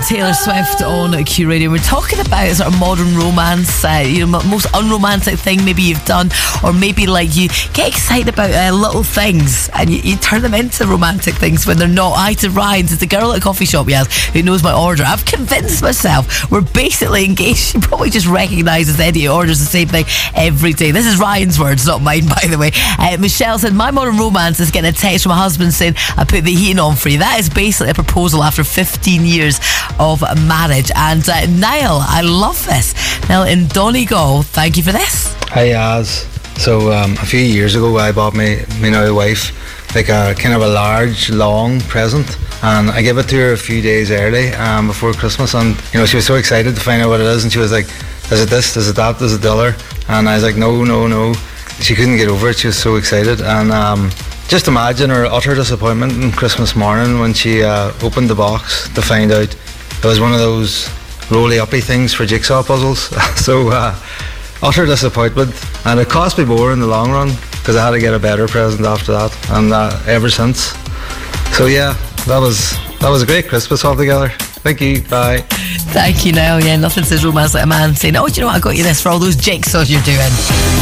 Taylor Swift on Q Radio. We're talking about sort of modern romance, most unromantic thing maybe you've done, or maybe like you get excited about little things and you turn them into romantic things when they're not. I to Ryan's, it's the girl at a coffee shop who knows my order. I've convinced myself we're basically engaged. She probably just recognises Eddie orders the same thing every day. This is Ryan's words, not mine, by the way. Michelle said, my modern romance is getting a text from my husband saying I put the heating on for you. That is basically a proposal after 15 years of marriage. And Niall, I love this. Niall in Donegal, thank you for this. Hi, Az. So a few years ago I bought me now wife like a kind of a large long present, and I gave it to her a few days early before Christmas, and she was so excited to find out what it is, and she was like, is it this, is it that, is it the other? And I was like, no. She couldn't get over it. She was so excited, and just imagine her utter disappointment on Christmas morning when she opened the box to find out it was one of those roly-uppy things for jigsaw puzzles. So utter disappointment, and it cost me more in the long run because I had to get a better present after that, and ever since. So yeah, that was a great Christmas altogether. Thank you, bye. Thank you, Niall. Yeah, nothing says romance like a man saying, oh, do you know what, I got you this for all those jigsaws you're doing.